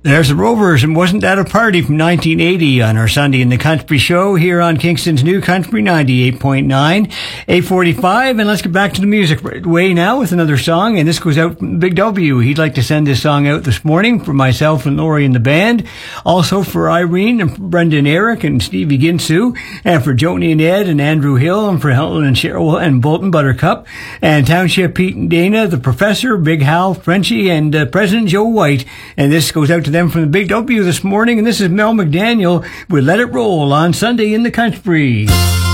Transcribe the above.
There's the Rovers, and wasn't that a party from 1980 on our Sunday in the Country show here on Kingston's New Country 98.9, 8:45, and let's get back to the music right away now with another song, and this goes out from Big W. He'd like to send this song out this morning for myself and Lori and the band, also for Irene and for Brendan Eric and Stevie Ginsu, and for Joni and Ed and Andrew Hill, and for Helen and Cheryl and Bolton Buttercup, and Township Pete and Dana, the Professor, Big Hal, Frenchie, and President Joe White, and this goes out to them from the Big W this morning, and this is Mel McDaniel with Let It Roll on Sunday in the Country.